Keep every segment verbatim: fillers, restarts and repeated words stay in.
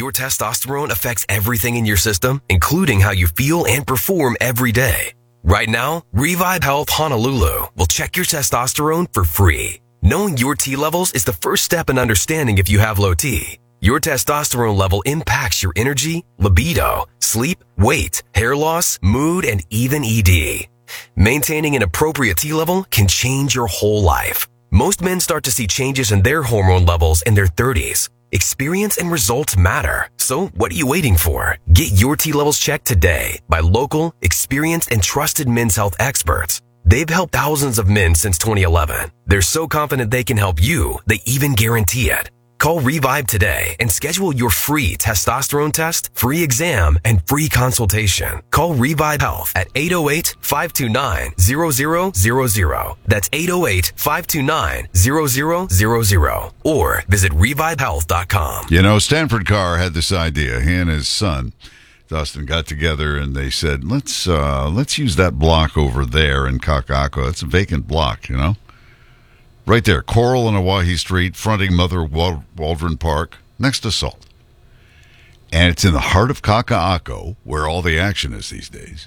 your testosterone affects everything in your system, including how you feel and perform every day. Right now, Revive Health Honolulu will check your testosterone for free. Knowing your T levels is the first step in understanding if you have low T. Your testosterone level impacts your energy, libido, sleep, weight, hair loss, mood, and even E D. Maintaining an appropriate T level can change your whole life. Most men start to see changes in their hormone levels in their thirties. Experience and results matter. So what are you waiting for? Get your T levels checked today by local, experienced, and trusted men's health experts. They've helped thousands of men since twenty eleven. They're so confident they can help you, they even guarantee it. Call Revive today and schedule your free testosterone test, free exam, and free consultation. Call Revive Health at eight oh eight, five two nine, zero zero zero zero. That's eight oh eight, five two nine, zero zero zero zero. Or visit revive health dot com. You know, Stanford Carr had this idea. He and his son, Dustin, got together and they said, let's uh, let's use that block over there in Kaka'ako. It's a vacant block, you know? Right there, Coral and Oahe Street, fronting Mother Waldron Park, next to Salt. And it's in the heart of Kaka'ako, where all the action is these days.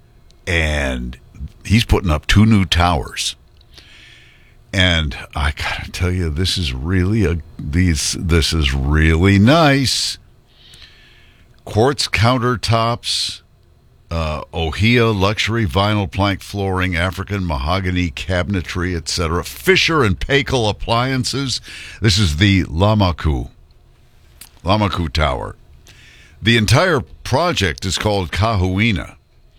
And he's putting up two new towers. And I gotta tell you, this is really a these this is really nice. Quartz countertops, uh, Ohia luxury vinyl plank flooring, African mahogany cabinetry, et cetera. Fisher and Paykel appliances. This is the Lamaku, Lamaku Tower. The entire project is called Kahuina.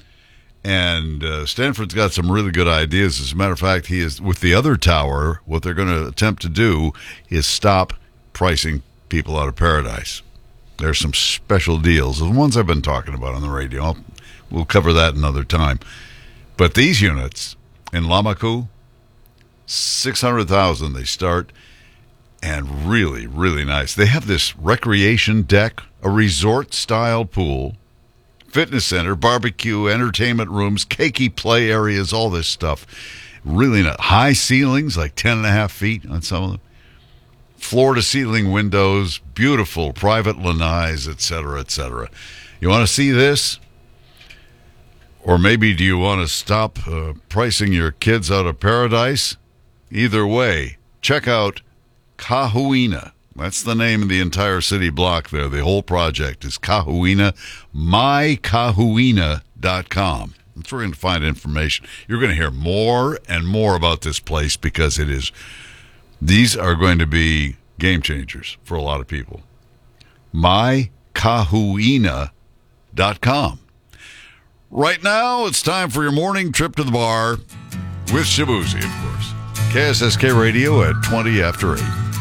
And uh, Stanford's got some really good ideas. As a matter of fact, he is with the other tower, what they're going to attempt to do is stop pricing people out of paradise. There's some special deals, the ones I've been talking about on the radio. I'll, we'll cover that another time. But these units in Lamaku, six hundred thousand dollars they start, and really, really nice. They have this recreation deck, a resort-style pool, fitness center, barbecue, entertainment rooms, cakey play areas, all this stuff. Really nice. High ceilings, like ten and a half feet on some of them. Floor-to-ceiling windows, beautiful private lanais, et cetera, et cetera. You want to see this? Or maybe do you want to stop uh, pricing your kids out of paradise? Either way, check out Kahuina. That's the name of the entire city block there. The whole project is Kahuina, my kahuina dot com. That's where we're going to find information. You're going to hear more and more about this place because it is... These are going to be game changers for a lot of people. my kahuina dot com. Right now, it's time for your morning trip to the bar with Shabuzi, of course. K S S K Radio at twenty after eight.